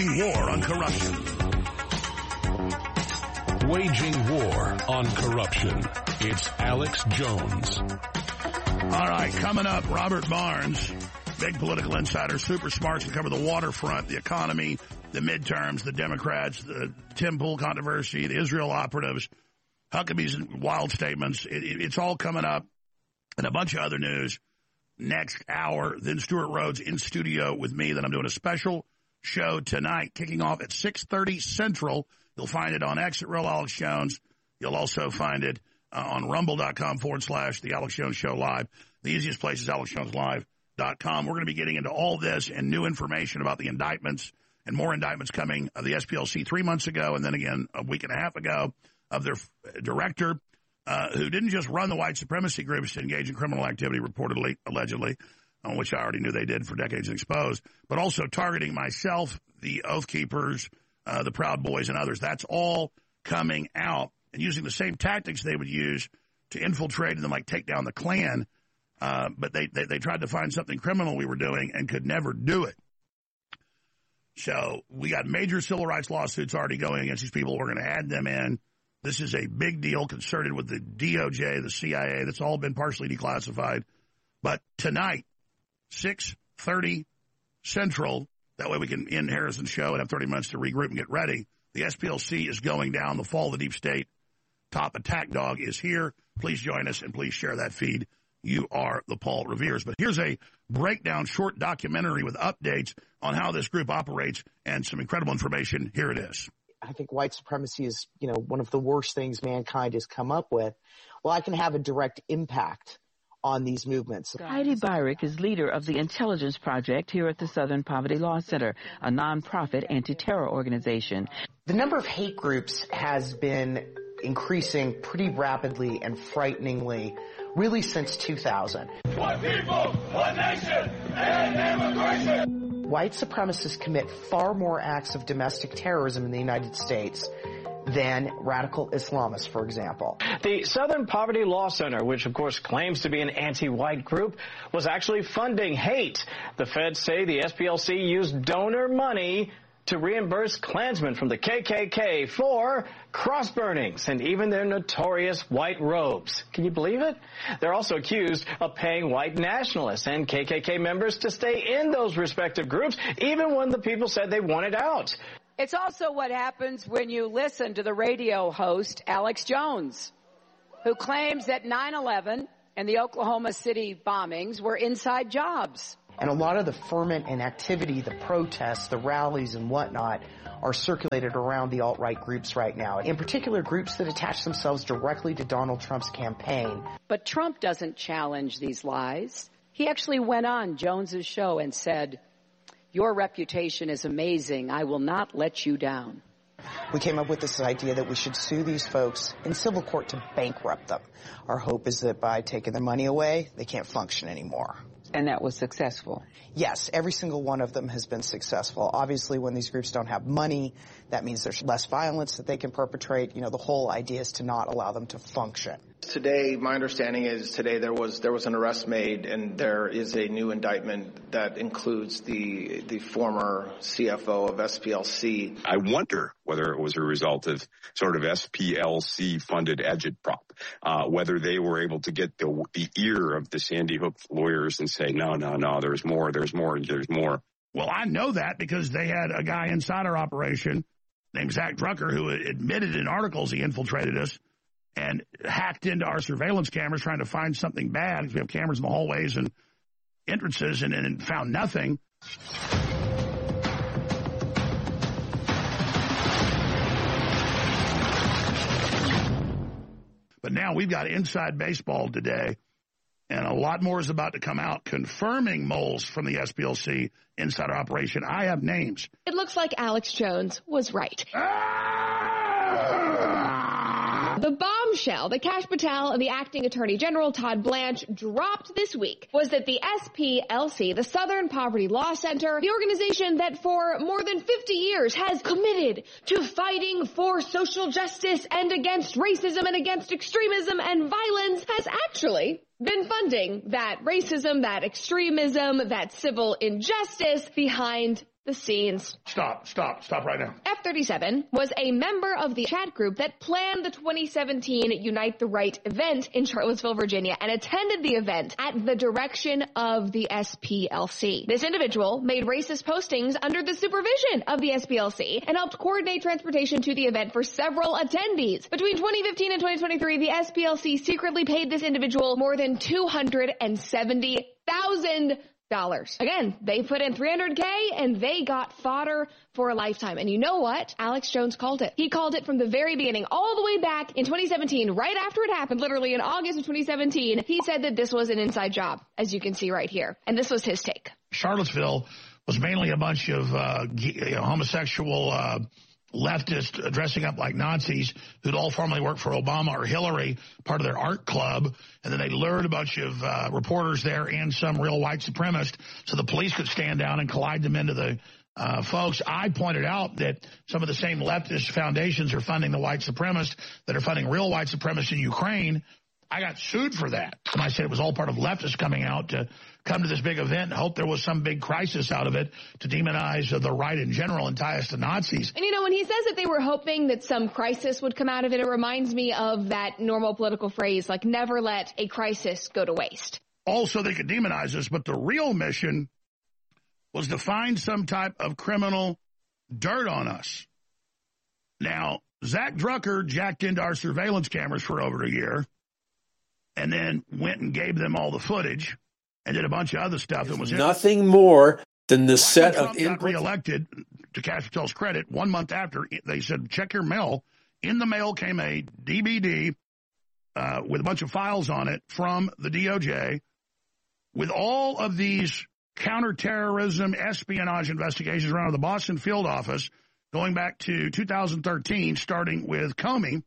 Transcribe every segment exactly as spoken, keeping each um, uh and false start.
Waging war on corruption. Waging war on corruption. It's Alex Jones. All right, coming up, Robert Barnes, big political insider, super smart, to cover the waterfront, the economy, the midterms, the Democrats, the Tim Pool controversy, the Israel operatives, Huckabee's wild statements. It, it, it's all coming up, and a bunch of other news next hour. Then Stuart Rhodes in studio with me. Then I'm doing a special show tonight, kicking off at six thirty Central. You'll find it on X at Real Alex Jones. You'll also find it uh, on rumble.com forward slash The Alex Jones Show Live. The easiest place is alex jones live dot com. We're going to be getting into all this and new information about the indictments and more indictments coming of the S P L C three months ago and then again a week and a half ago of their director, uh, who didn't just run the white supremacy groups to engage in criminal activity, reportedly, allegedly, on which I already knew they did for decades and exposed, but also targeting myself, the Oath Keepers, uh, the Proud Boys, and others. That's all coming out, and using the same tactics they would use to infiltrate and then, like, take down the Klan. Uh, but they, they, they tried to find something criminal we were doing and could never do it. So we got major civil rights lawsuits already going against these people. We're going to add them in. This is a big deal concerted with the D O J, the C I A. That's all been partially declassified. But tonight, six thirty Central, that way we can end Harrison's show and have thirty minutes to regroup and get ready. The S P L C is going down. The fall of the deep state top attack dog is here. Please join us and please share that feed. You are the Paul Reveres. But here's a breakdown, short documentary with updates on how this group operates and some incredible information. Here it is. I think white supremacy is, you know, one of the worst things mankind has come up with. Well, I can have a direct impact on these movements. Heidi Byrick is leader of the Intelligence Project here at the Southern Poverty Law Center, a nonprofit anti-terror organization. The number of hate groups has been increasing pretty rapidly and frighteningly really since two thousand. One people, one nation, and immigration. White supremacists commit far more acts of domestic terrorism in the United States than radical Islamists, for example. The Southern Poverty Law Center, which of course claims to be an anti-white group, was actually funding hate. The feds say the S P L C used donor money to reimburse Klansmen from the K K K for cross burnings and even their notorious white robes. Can you believe it? They're also accused of paying white nationalists and K K K members to stay in those respective groups, even when the people said they wanted out. It's also what happens when you listen to the radio host, Alex Jones, who claims that nine eleven and the Oklahoma City bombings were inside jobs. And a lot of the ferment and activity, the protests, the rallies and whatnot, are circulated around the alt-right groups right now. In particular, groups that attach themselves directly to Donald Trump's campaign. But Trump doesn't challenge these lies. He actually went on Jones's show and said, "Your reputation is amazing. I will not let you down." We came up with this idea that we should sue these folks in civil court to bankrupt them. Our hope is that by taking their money away, they can't function anymore. And that was successful? Yes, every single one of them has been successful. Obviously, when these groups don't have money, that means there's less violence that they can perpetrate. You know, the whole idea is to not allow them to function. Today, my understanding is today there was there was an arrest made, and there is a new indictment that includes the the former C F O of S P L C. I wonder whether it was a result of sort of S P L C-funded agitprop, uh, whether they were able to get the the ear of the Sandy Hook lawyers and say, no, no, no, there's more, there's more, there's more. Well, I know that because they had a guy inside our operation named Zach Drucker who admitted in articles he infiltrated us and hacked into our surveillance cameras trying to find something bad because we have cameras in the hallways and entrances and, and found nothing. But now we've got Inside Baseball today, and a lot more is about to come out confirming moles from the S P L C insider operation. I have names. It looks like Alex Jones was right. Ah! The bombshell that Kash Patel and the acting attorney general Todd Blanche dropped this week was that the S P L C, the Southern Poverty Law Center, the organization that for more than fifty years has committed to fighting for social justice and against racism and against extremism and violence, has actually been funding that racism, that extremism, that civil injustice behind the scenes. Stop, stop, stop right now. F thirty-seven was a member of the chat group that planned the twenty seventeen Unite the Right event in Charlottesville, Virginia, and attended the event at the direction of the S P L C. This individual made racist postings under the supervision of the S P L C and helped coordinate transportation to the event for several attendees. Between twenty fifteen and twenty twenty-three, the S P L C secretly paid this individual more than two hundred seventy thousand dollars. Again, they put in three hundred K and they got fodder for a lifetime. And you know what? Alex Jones called it. He called it from the very beginning, all the way back in twenty seventeen, right after it happened, literally in August of twenty seventeen. He said that this was an inside job, as you can see right here. And this was his take. Charlottesville was mainly a bunch of uh, you know, homosexual uh, leftists dressing up like Nazis who'd all formerly worked for Obama or Hillary, part of their art club, and then they lured a bunch of uh, reporters there and some real white supremacists so the police could stand down and collide them into the uh, folks. I pointed out that some of the same leftist foundations are funding the white supremacists that are funding real white supremacists in Ukraine. I got sued for that. And I said it was all part of leftists coming out to come to this big event and hope there was some big crisis out of it to demonize the right in general and tie us to Nazis. And, you know, when he says that they were hoping that some crisis would come out of it, it reminds me of that normal political phrase, like, never let a crisis go to waste. Also, they could demonize us, but the real mission was to find some type of criminal dirt on us. Now, Zach Drucker jacked into our surveillance cameras for over a year and then went and gave them all the footage and did a bunch of other stuff that was nothing more than the set Trump of got inputs. reelected. To Kash Patel's credit, one month after, they said, check your mail. In the mail came a D V D uh, with a bunch of files on it from the D O J with all of these counterterrorism espionage investigations around the Boston field office going back to two thousand thirteen, starting with Comey.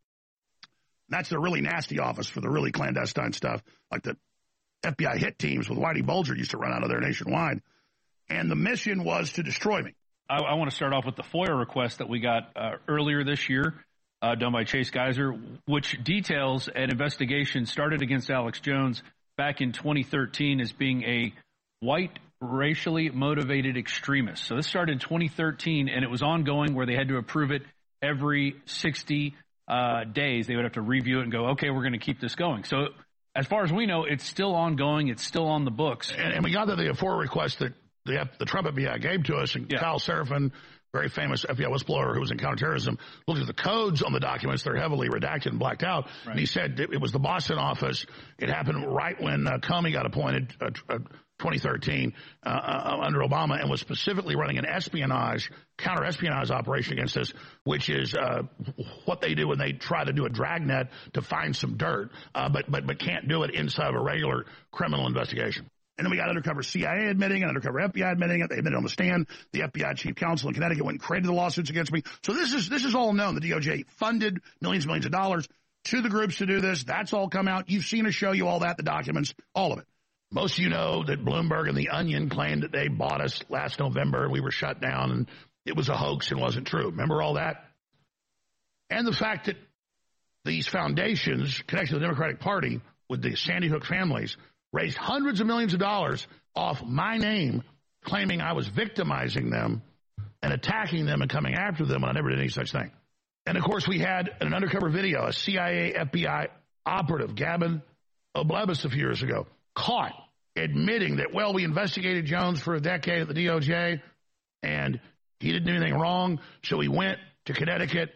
That's a really nasty office for the really clandestine stuff, like the F B I hit teams with Whitey Bulger used to run out of there nationwide. And the mission was to destroy me. I, I want to start off with the FOIA request that we got uh, earlier this year, uh, done by Chase Geiser, which details an investigation started against Alex Jones back in twenty thirteen as being a white, racially motivated extremist. So this started in twenty thirteen, and it was ongoing where they had to approve it every sixty uh, days. They would have to review it and go, okay, we're going to keep this going. So as far as we know, it's still ongoing. It's still on the books. And, and we got the FOIA request that the, the Trump F B I gave to us, and yeah. Kyle Seraphin, very famous F B I whistleblower who was in counterterrorism, looked at the codes on the documents. They're heavily redacted and blacked out. Right. And he said it was the Boston office. It happened right when uh, Comey got appointed, uh, uh, twenty thirteen, uh, uh, under Obama, and was specifically running an espionage, counter-espionage operation against us, which is uh, what they do when they try to do a dragnet to find some dirt, uh, but, but, but can't do it inside of a regular criminal investigation. And then we got undercover C I A admitting and undercover F B I admitting it. They admitted on the stand. The F B I chief counsel in Connecticut went and created the lawsuits against me. So this is this is all known. The D O J funded millions and millions of dollars to the groups to do this. That's all come out. You've seen us show you all that, the documents, all of it. Most of you know that Bloomberg and The Onion claimed that they bought us last November. We were shut down, and it was a hoax and wasn't true. Remember all that? And the fact that these foundations connected to the Democratic Party with the Sandy Hook families raised hundreds of millions of dollars off my name, claiming I was victimizing them and attacking them and coming after them when I never did any such thing. And, of course, we had an undercover video, a C I A, F B I operative, Gavin Oblebis, a few years ago, caught admitting that, well, we investigated Jones for a decade at the D O J, and he didn't do anything wrong, so we went to Connecticut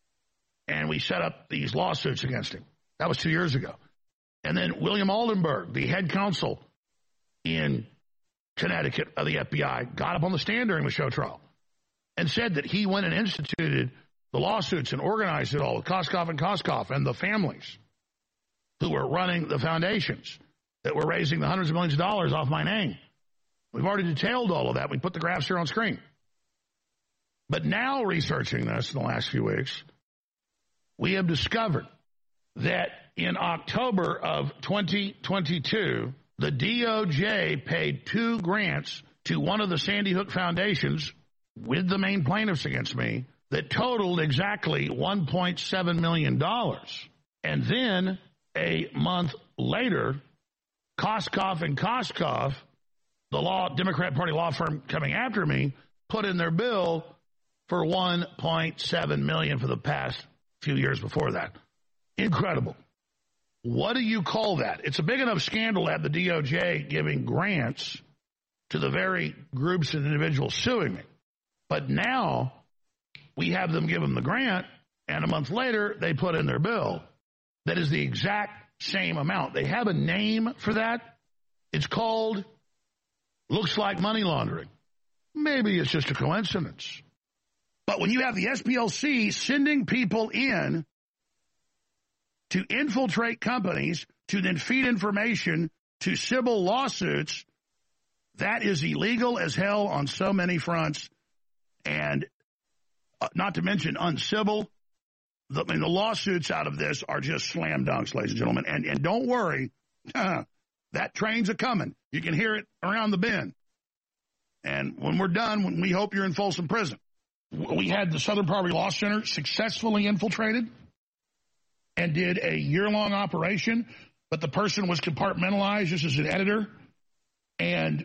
and we set up these lawsuits against him. That was two years ago. And then William Aldenberg, the head counsel in Connecticut of the F B I, got up on the stand during the show trial and said that he went and instituted the lawsuits and organized it all with Koskoff and Koskoff and the families who were running the foundations that were raising the hundreds of millions of dollars off my name. We've already detailed all of that. We put the graphs here on screen. But now, researching this in the last few weeks, we have discovered that in October of twenty twenty-two, the D O J paid two grants to one of the Sandy Hook foundations with the main plaintiffs against me that totaled exactly one point seven million dollars. And then a month later, Koskoff and Koskoff, the law Democrat Party law firm coming after me, put in their bill for one point seven million dollars for the past few years before that. Incredible. What do you call that? It's a big enough scandal to have the D O J giving grants to the very groups and individuals suing me. But now we have them give them the grant, and a month later they put in their bill that is the exact same amount. They have a name for that. It's called, looks like money laundering. Maybe it's just a coincidence. But when you have the S P L C sending people in to infiltrate companies to then feed information to civil lawsuits, that is illegal as hell on so many fronts, and uh, not to mention uncivil. The, I mean, the lawsuits out of this are just slam dunks, ladies and gentlemen. And, and don't worry, uh, that train's a-coming. You can hear it around the bend. And when we're done, when we hope you're in Folsom Prison. We had the Southern Poverty Law Center successfully infiltrated and did a year-long operation, but the person was compartmentalized just as an editor, and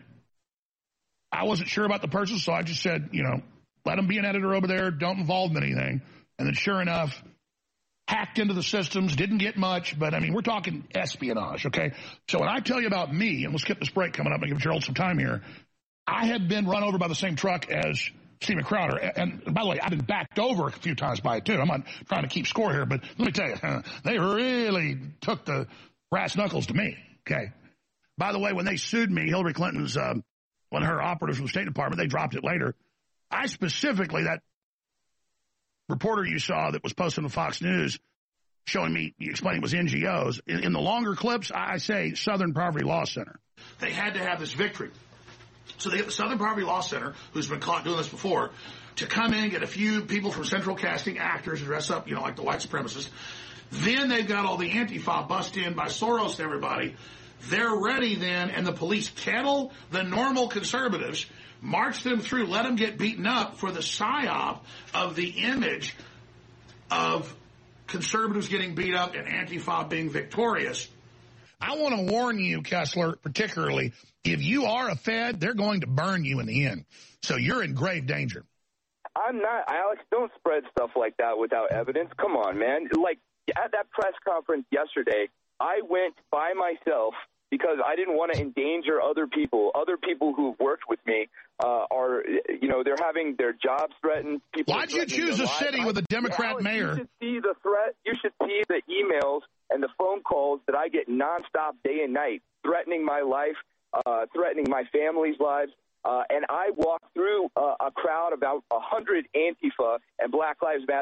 I wasn't sure about the person, so I just said, you know, let him be an editor over there, don't involve him in anything. And then sure enough, hacked into the systems, didn't get much, but I mean, we're talking espionage, okay? So when I tell you about me, and we'll skip this break coming up and give Gerald some time here, I have been run over by the same truck as Steven Crowder. And, and by the way, I've been backed over a few times by it, too. I'm not trying to keep score here, but let me tell you, they really took the brass knuckles to me, okay? By the way, when they sued me, Hillary Clinton's, um, one of her operatives from the State Department, they dropped it later. I specifically, that reporter you saw that was posted on Fox News showing me, explaining it was N G Os, in, in the longer clips, I say Southern Poverty Law Center. They had to have this victory. So they get the Southern Poverty Law Center, who's been caught doing this before, to come in, get a few people from Central Casting, actors, to dress up, you know, like the white supremacists. Then they've got all the Antifa bust in by Soros and everybody. They're ready then, and the police kettle the normal conservatives, march them through, let them get beaten up for the psyop of the image of conservatives getting beat up and Antifa being victorious. I want to warn you, Kessler, particularly, if you are a Fed, they're going to burn you in the end. So you're in grave danger. I'm not, Alex, don't spread stuff like that without evidence. Come on, man. Like, at that press conference yesterday, I went by myself because I didn't want to endanger other people. Other people who've worked with me uh, are, you know, they're having their jobs threatened. People Why'd you choose a lives. city with a Democrat Alex, mayor? You should see the threat. You should see the emails and the phone calls that I get nonstop day and night, threatening my life, uh, threatening my family's lives. Uh, and I walked through uh, a crowd about one hundred Antifa and Black Lives Matter